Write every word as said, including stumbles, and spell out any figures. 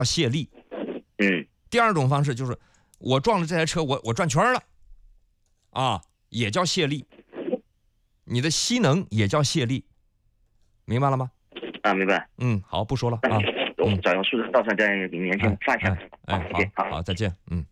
泄力。 嗯。 第二种方式就是我撞了这台车，我我转圈了，啊，也叫泄力。你的吸能也叫泄力，明白了吗？ 啊，明白。 嗯，好，不说了啊。 我找个数字到时候再给年轻人发一下。 哎，哎哎好，好，再见。嗯。